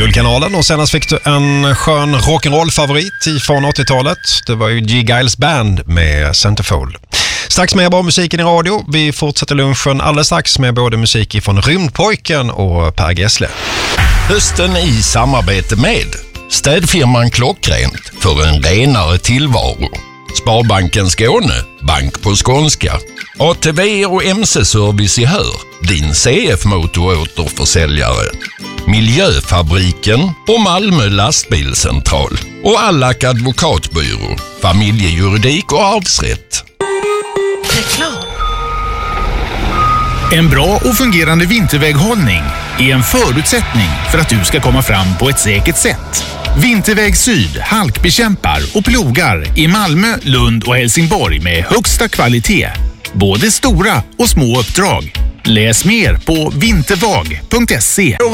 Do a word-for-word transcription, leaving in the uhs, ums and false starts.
Guldkanalen, och senast fick du en skön rock'n'roll-favorit från åttiotalet. Det var ju G. Giles Band med Centerfold. Strax med bra musiken i radio. Vi fortsätter lunchen alldeles strax med både musik från Rymdpojken och Per Gessle. Hösten i samarbete med städfirman Klockrent för en renare tillvaro. Sparbanken Skåne, bank på skånska. A T V och M C-service i Hör, din C F-motoråterförsäljare. Miljöfabriken och Malmö lastbilscentral. Och Allak advokatbyrå, familjejuridik och arvsrätt. Reklam. En bra och fungerande vinterväghållning är en förutsättning för att du ska komma fram på ett säkert sätt. Vinterväg Syd halkbekämpar och plogar i Malmö, Lund och Helsingborg med högsta kvalitet. Både stora och små uppdrag. Läs mer på vintervag punkt se.